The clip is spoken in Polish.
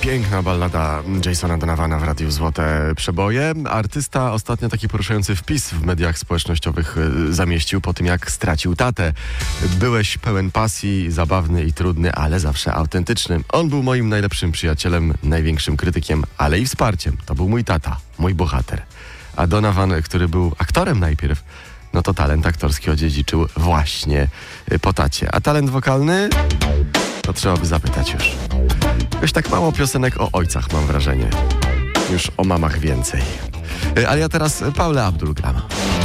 Piękna ballada Jasona Donovana w Radiu Złote Przeboje. Artysta ostatnio taki poruszający wpis w mediach społecznościowych zamieścił po tym, jak stracił tatę. Byłeś pełen pasji, zabawny i trudny, ale zawsze autentyczny. On był moim najlepszym przyjacielem, największym krytykiem, ale i wsparciem. To był mój tata, mój bohater. A Donovan, który był aktorem najpierw, no to talent aktorski odziedziczył właśnie po tacie. A talent wokalny? To trzeba by zapytać już. Jakoś tak mało piosenek o ojcach, mam wrażenie. Już o mamach więcej. Ale ja teraz Paulę Abdul gram.